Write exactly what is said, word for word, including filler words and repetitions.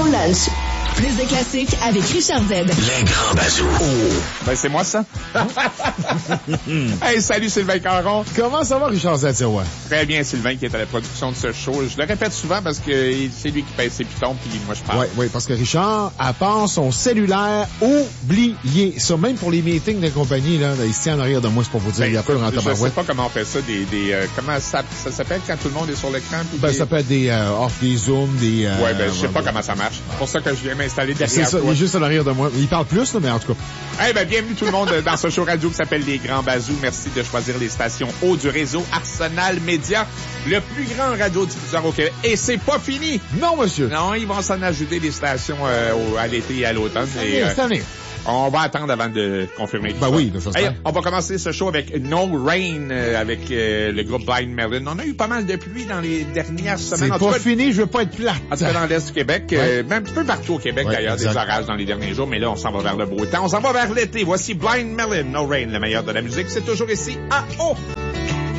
lunch. Plus de classiques avec Richard Z. Les grands bazous. Oh. Ben, c'est moi, ça. Hey, salut Sylvain Caron. Comment ça va, Richard Z, ouais? Très bien, Sylvain, qui est à la production de ce show. Je le répète souvent parce que c'est lui qui pèse ses pitons, puis moi, je parle. Oui, oui, parce que Richard, à part son cellulaire, oublié ça. Même pour les meetings de compagnie, là, il se tient en arrière de moi, c'est pour vous dire, Ben, il y a peu de je rentable. sais pas comment on fait ça, des, des, euh, comment ça, ça s'appelle quand tout le monde est sur l'écran? Ben, des... ça peut être des, euh, off, des zooms, des, euh, Ouais, ben, je sais euh, pas comment ça marche. C'est pour ça que je viens m'installer derrière c'est ça, toi. il est juste en arrière de moi. Il parle plus, là, mais en tout cas. Eh ben, bienvenue tout le monde dans ce show radio qui s'appelle Les Grands Bazous. Merci de choisir les stations haut du réseau Arsenal Média, le plus grand radiodiffuseur au Québec. Et c'est pas fini! Non, monsieur! Non, ils vont s'en ajouter des stations euh, au, à l'été et à l'automne. Et, euh, on va attendre avant de confirmer tout ben ça. oui, de toute façon. Hey, on va commencer ce show avec No Rain, euh, avec euh, le groupe Blind Melon. On a eu pas mal de pluie dans les dernières semaines. C'est en pas tout cas, fini, je veux pas être plate. en tout cas, dans l'Est du Québec, ouais. euh, même un petit peu partout au Québec, ouais, d'ailleurs, exact. Des orages dans les derniers jours, mais là, on s'en va vers le beau temps. On s'en va vers l'été. Voici Blind Melon, No Rain, le meilleur de la musique. C'est toujours ici à O.